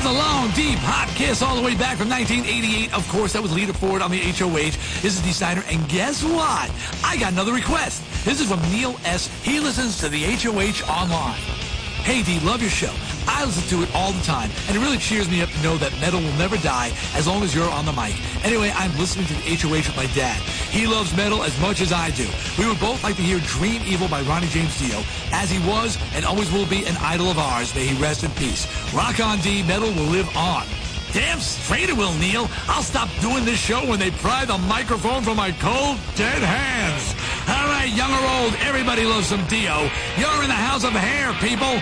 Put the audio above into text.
That's a long, deep, hot kiss all the way back from 1988. Of course, that was Lita Ford on the HOH. This is Dee Snider, and guess what? I got another request. This is from Neil S. He listens to the HOH online. Hey, Dee, love your show. I listen to it all the time, and it really cheers me up to know that metal will never die as long as you're on the mic. Anyway, I'm listening to the HOH with my dad. He loves metal as much as I do. We would both like to hear Dream Evil by Ronnie James Dio, as he was and always will be an idol of ours. May he rest in peace. Rock on, Dee. Metal will live on. Damn straight it will, Neil. I'll stop doing this show when they pry the microphone from my cold, dead hands. All right, young or old, everybody loves some Dio. You're in the house of hair, people.